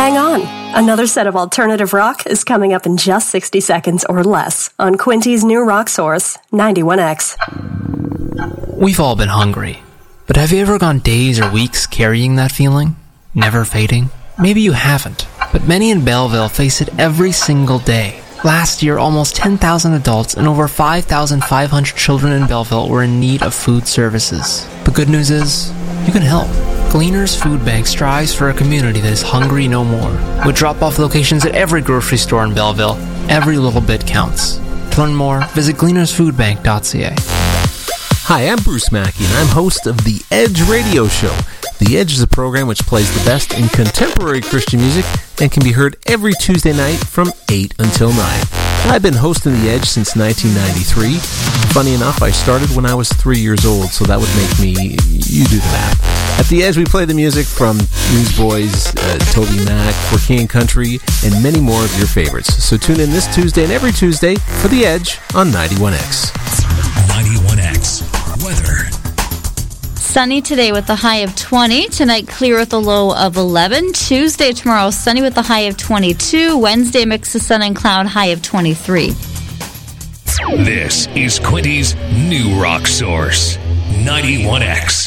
hang on. Another set of alternative rock is coming up in just 60 seconds or less on Quinty's new rock source, 91X. We've all been hungry, but have you ever gone days or weeks carrying that feeling? Never fading? Maybe you haven't, but many in Belleville face it every single day. Last year, almost 10,000 adults and over 5,500 children in Belleville were in need of food services. The good news is, you can help. Gleaners Food Bank strives for a community that is hungry no more. With drop-off locations at every grocery store in Belleville, every little bit counts. To learn more, visit gleanersfoodbank.ca. Hi, I'm Bruce Mackey, and I'm host of The Edge Radio Show. The Edge is a program which plays the best in contemporary Christian music and can be heard every Tuesday night from 8 until 9. I've been hosting The Edge since 1993. Funny enough, I started when I was 3 years old, so that would make me, you do the math. At The Edge, we play the music from Newsboys, Toby Mac, For King and Country, and many more of your favorites. So tune in this Tuesday and every Tuesday for The Edge on 91X. 91X weather. Sunny today with the high of 20. Tonight, clear with a low of 11. Tuesday, tomorrow, sunny with the high of 22. Wednesday, mix of sun and cloud, high of 23. This is Quinty's new rock source, 91X.